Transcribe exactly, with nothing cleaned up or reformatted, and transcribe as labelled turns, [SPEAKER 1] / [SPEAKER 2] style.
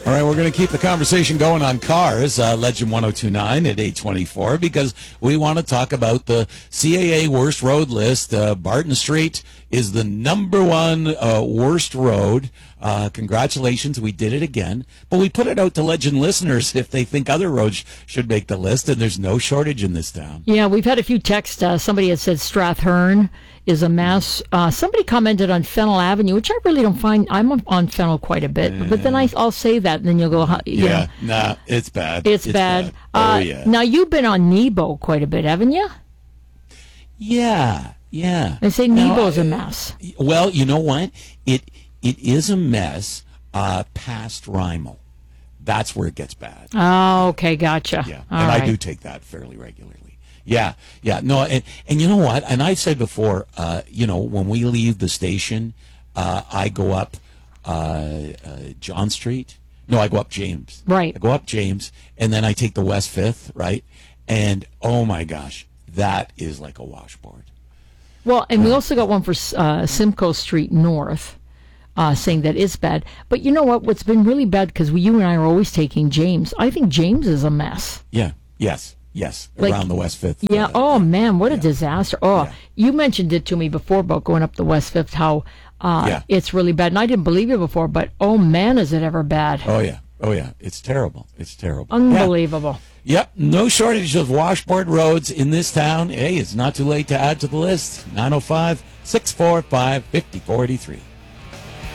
[SPEAKER 1] All right, we're going to keep the conversation going on cars, uh, Legend one oh two nine at eight twenty-four, because we want to talk about the C A A worst road list. Uh, Barton Street is the number one uh, worst road. Uh, congratulations, we did it again. But we put it out to Legend listeners if they think other roads should make the list, and there's no shortage in this town.
[SPEAKER 2] Yeah, we've had a few texts. Uh, somebody had said Strathhearn is a mess. Uh, somebody commented on Fennel Avenue, which I really don't find. I'm on Fennel quite a bit, yeah. But then I, I'll say that, and then you'll go, you
[SPEAKER 1] yeah,
[SPEAKER 2] know,
[SPEAKER 1] nah, it's bad.
[SPEAKER 2] It's, it's bad. bad.
[SPEAKER 1] Oh,
[SPEAKER 2] uh,
[SPEAKER 1] yeah.
[SPEAKER 2] Now, you've been on Nebo quite a bit, haven't you?
[SPEAKER 1] Yeah, yeah.
[SPEAKER 2] They say
[SPEAKER 1] now,
[SPEAKER 2] Nebo's a mess.
[SPEAKER 1] Well, you know what? It It is a mess uh, past Rymal. That's where it gets bad.
[SPEAKER 2] Oh, okay, gotcha.
[SPEAKER 1] Yeah,
[SPEAKER 2] All
[SPEAKER 1] and
[SPEAKER 2] right.
[SPEAKER 1] I do take that fairly regularly. Yeah, yeah, no, and, and you know what? And I've said before, uh, you know, when we leave the station, uh, I go up uh, uh, John Street. No, I go up James.
[SPEAKER 2] Right.
[SPEAKER 1] I go up James, and then I take the West Fifth, right? And, oh, my gosh, that is like a washboard.
[SPEAKER 2] Well, and we also got one for uh, Simcoe Street North. Uh, saying that it's bad. But you know what? What's been really bad, because you and I are always taking James. I think James is a mess.
[SPEAKER 1] Yeah, yes. Yes,
[SPEAKER 2] like,
[SPEAKER 1] around the West Fifth.
[SPEAKER 2] Yeah,
[SPEAKER 1] uh,
[SPEAKER 2] oh, man, what a
[SPEAKER 1] yeah.
[SPEAKER 2] disaster. Oh,
[SPEAKER 1] yeah.
[SPEAKER 2] You mentioned it to me before about going up the West Fifth, how uh,
[SPEAKER 1] yeah.
[SPEAKER 2] it's really bad. And I didn't believe you before, but oh, man, is it ever bad.
[SPEAKER 1] Oh, yeah. Oh, yeah. It's terrible. It's terrible.
[SPEAKER 2] Unbelievable.
[SPEAKER 1] Yeah. Yep, no shortage of washboard roads in this town. Hey, it's not too late to add to the list. nine oh five, six four five, five oh four three.